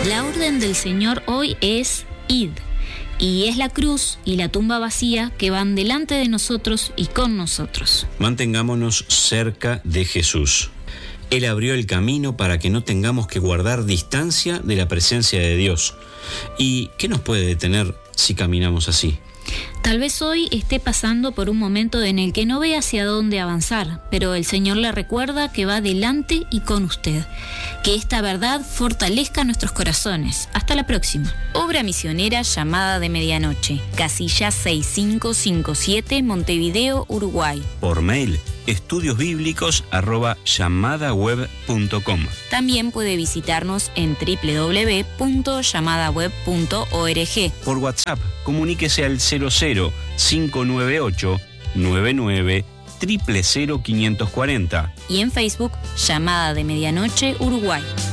La orden del Señor hoy es id, y es la cruz y la tumba vacía que van delante de nosotros y con nosotros. Mantengámonos cerca de Jesús. Él abrió el camino para que no tengamos que guardar distancia de la presencia de Dios. ¿Y qué nos puede detener si caminamos así? Tal vez hoy esté pasando por un momento en el que no ve hacia dónde avanzar, pero el Señor le recuerda que va delante y con usted. Que esta verdad fortalezca nuestros corazones. Hasta la próxima. Obra misionera Llamada de Medianoche. Casilla 6557, Montevideo, Uruguay. Por mail, estudiosbiblicos@llamadaweb.com. También puede visitarnos en www.llamadaweb.org. Por WhatsApp, comuníquese al 00-598 99 000 540. Y en Facebook, Llamada de Medianoche, Uruguay.